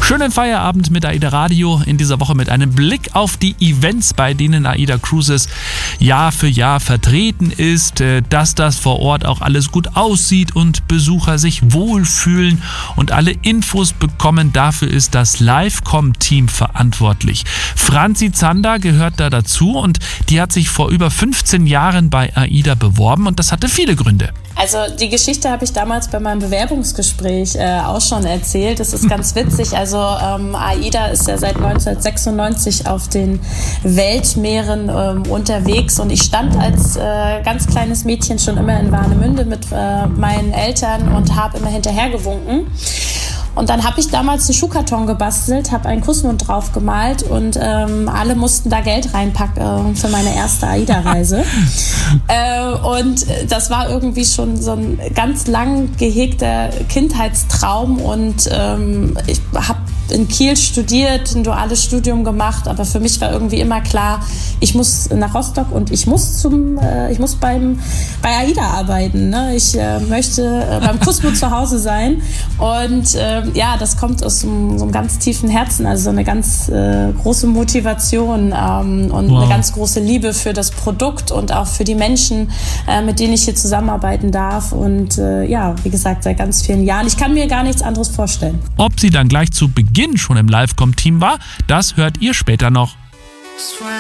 Schönen Feierabend mit AIDA Radio, in dieser Woche mit einem Blick auf die Events, bei denen AIDA Cruises Jahr für Jahr vertreten ist, dass das vor Ort auch alles gut aussieht und Besucher sich wohlfühlen und alle Infos bekommen. Dafür ist das Livecom-Team verantwortlich. Franzi Zander gehört da dazu und die hat sich vor über 15 Jahren bei AIDA beworben und das hatte viele Gründe. Also die Geschichte habe ich damals bei meinem Bewerbungsgespräch auch schon erzählt. Das ist ganz witzig. Also AIDA ist ja seit 1996 auf den Weltmeeren unterwegs und ich stand als ganz kleines Mädchen schon immer in Warnemünde mit meinen Eltern und habe immer hinterhergewunken. Und dann habe ich damals einen Schuhkarton gebastelt, habe einen Kussmund drauf gemalt und alle mussten da Geld reinpacken für meine erste AIDA-Reise. Und das war irgendwie schon so ein ganz lang gehegter Kindheitstraum und ich habe in Kiel studiert, ein duales Studium gemacht, aber für mich war irgendwie immer klar, ich muss nach Rostock und ich muss bei AIDA arbeiten. Ne? Ich möchte beim Kussmund zu Hause sein und das kommt aus so einem ganz tiefen Herzen, also so eine ganz große Motivation und eine ganz große Liebe für das Produkt und auch für die Menschen, mit denen ich hier zusammenarbeiten darf und wie gesagt, seit ganz vielen Jahren. Ich kann mir gar nichts anderes vorstellen. Ob sie dann gleich zu Beginn schon im Livecom-Team war, das hört ihr später noch.